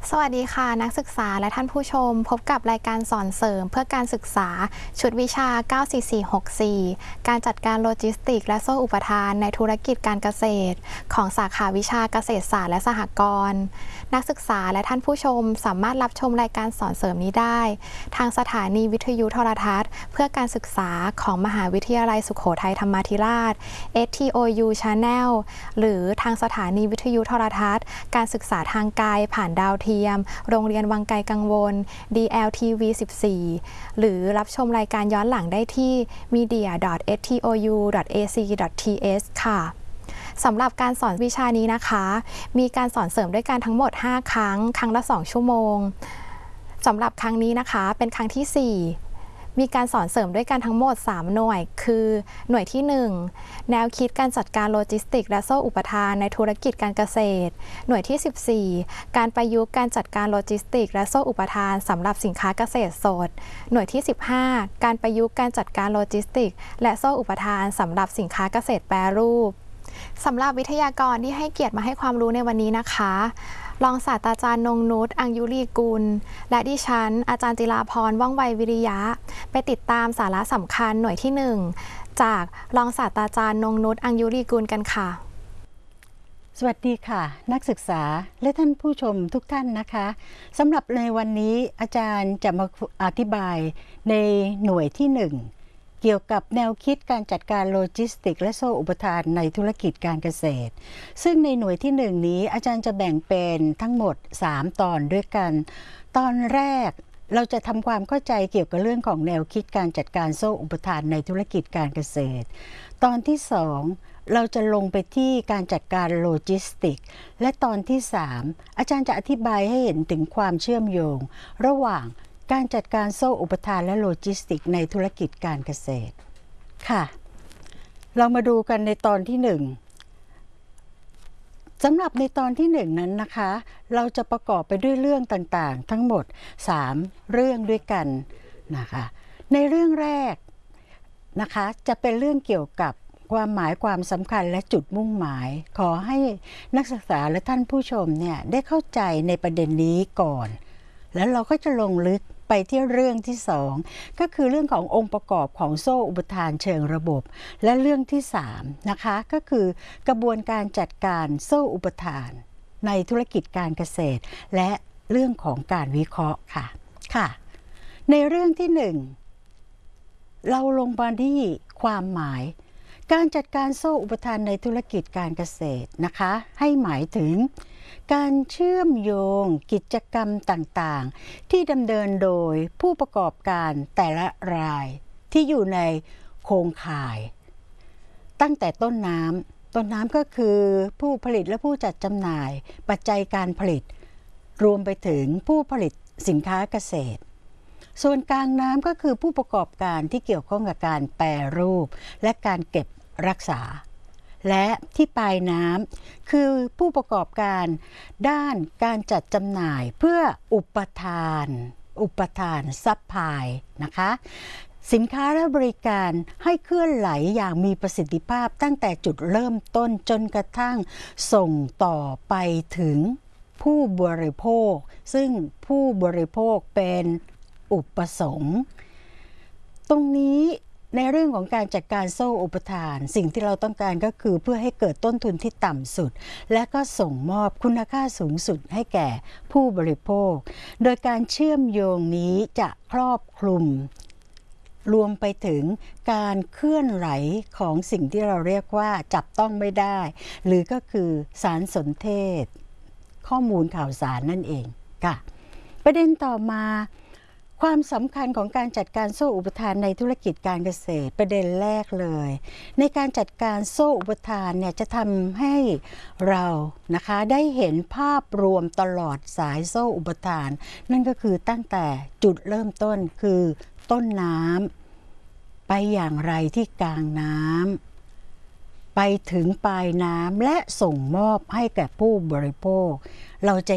สวัสดีค่ะนักศึกษาและท่านผู้ชมพบกับรายการสอนเสริมเพื่อการศึกษาชุดวิชา 94464 การจัดการโลจิสติกส์และโซ่อุปทานในธุรกิจการเกษตรของสาขาวิชาเกษตรศาสตร์และสหกรณ์นักศึกษาและท่านผู้ชมสามารถรับชมรายการสอนเสริมนี้ได้ทางสถานีวิทยุโทรทัศน์เพื่อการศึกษาของมหาวิทยาลัยสุโขทัยธรรมาธิราช STOU Channel หรือทางสถานีวิทยุโทรทัศน์การศึกษาทางไกลผ่านดาวเทียมโรงเรียนวังไกลกังวล DLTV 14 หรือรับชมรายการย้อนหลังได้ที่ media.stou.ac.th ค่ะสำหรับการสอนวิชานี้นะคะมีการสอนเสริมด้วยกันทั้งหมด5ครั้งครั้งละ2ชั่วโมงสำหรับครั้งนี้นะคะเป็นครั้งที่4มีการสอนเสริมด้วยกันทั้งหมด3หน่วยคือหน่วยที่1แนวคิดการจัดการโลจิสติกส์และโซ่อุปทานในธุรกิจการเกษตรหน่วยที่14การประยุกต์การจัดการโลจิสติกส์และโซ่อุปทานสำหรับสินค้าเกษตรสดหน่วยที่15การประยุกต์การจัดการโลจิสติกส์และโซ่อุปทานสำหรับสินค้าเกษตรแปรรูปสำหรับวิทยากรที่ให้เกียรติมาให้ความรู้ในวันนี้นะคะรองศาสตราจารย์นงนุช อังยุลีกุลและดิฉันอาจารย์จิราพร ว่องไววิริยะไปติดตามสาระสำคัญหน่วยที่1จากรองศาสตราจารย์นงนุช อังยุลีกุลกันค่ะสวัสดีค่ะนักศึกษาและท่านผู้ชมทุกท่านนะคะสำหรับในวันนี้อาจารย์จะมาอธิบายในหน่วยที่1เกี่ยวกับแนวคิดการจัดการโลจิสติกส์และโซ่อุปทานในธุรกิจการเกษตรซึ่งในหน่วยที่1นี้อาจารย์จะแบ่งเป็นทั้งหมด3ตอนด้วยกันตอนแรกเราจะทำความเข้าใจเกี่ยวกับเรื่องของแนวคิดการจัดการโซ่อุปทานในธุรกิจการเกษตรตอนที่2เราจะลงไปที่การจัดการโลจิสติกส์และตอนที่3อาจารย์จะอธิบายให้เห็นถึงความเชื่อมโยงระหว่างการจัดการโซ่อุปทานและโลจิสติกส์ในธุรกิจการเกษตรค่ะเรามาดูกันในตอนที่1สำหรับในตอนที่1นั้นนะคะเราจะประกอบไปด้วยเรื่องต่างๆทั้งหมด3เรื่องด้วยกันนะคะในเรื่องแรกนะคะจะเป็นเรื่องเกี่ยวกับความหมายความสำคัญและจุดมุ่งหมายขอให้นักศึกษาและท่านผู้ชมเนี่ยได้เข้าใจในประเด็นนี้ก่อนแล้วเราก็จะลงลึกไปที่เรื่องที่2ก็คือเรื่องขององค์ประกอบของโซ่อุปทานเชิงระบบและเรื่องที่3นะคะก็คือกระบวนการจัดการโซ่อุปทานในธุรกิจการเกษตรและเรื่องของการวิเคราะห์ค่ะในเรื่องที่1เราลงมาที่ความหมายการจัดการโซ่อุปทานในธุรกิจการเกษตรนะคะให้หมายถึงการเชื่อมโยงกิจกรรมต่างๆที่ดำเนินโดยผู้ประกอบการแต่ละรายที่อยู่ในโครงข่ายตั้งแต่ต้นน้ำก็คือผู้ผลิตและผู้จัดจำหน่ายปัจจัยการผลิตรวมไปถึงผู้ผลิตสินค้าเกษตรส่วนกลางน้ำก็คือผู้ประกอบการที่เกี่ยวข้องกับการแปรรูปและการเก็บรักษาและที่ปลายน้ำคือผู้ประกอบการด้านการจัดจำหน่ายเพื่ออุปทานซัพพลายนะคะสินค้าและบริการให้เคลื่อนไหลอย่างมีประสิทธิภาพตั้งแต่จุดเริ่มต้นจนกระทั่งส่งต่อไปถึงผู้บริโภคซึ่งผู้บริโภคเป็นอุปสงค์ตรงนี้ในเรื่องของการจัดการโซ่อุปทานสิ่งที่เราต้องการก็คือเพื่อให้เกิดต้นทุนที่ต่ำสุดและก็ส่งมอบคุณค่าสูงสุดให้แก่ผู้บริโภคโดยการเชื่อมโยงนี้จะครอบคลุมรวมไปถึงการเคลื่อนไหวของสิ่งที่เราเรียกว่าจับต้องไม่ได้หรือก็คือสารสนเทศข้อมูลข่าวสารนั่นเองค่ะประเด็นต่อมาความสำคัญของการจัดการโซ่อุปทานในธุรกิจการเกษตรประเด็นแรกเลยในการจัดการโซ่อุปทานเนี่ยจะทำให้เรานะคะได้เห็นภาพรวมตลอดสายโซ่อุปทานนั่นก็คือตั้งแต่จุดเริ่มต้นคือต้นน้ำไปอย่างไรที่กลางน้ำไปถึงปลายน้ำและส่งมอบให้แก่ผู้บริโภคเราจะ